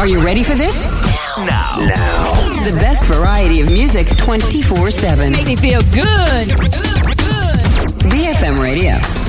Are you ready for this? Now. The best variety of music 24/7. Make me feel good. BFM Radio.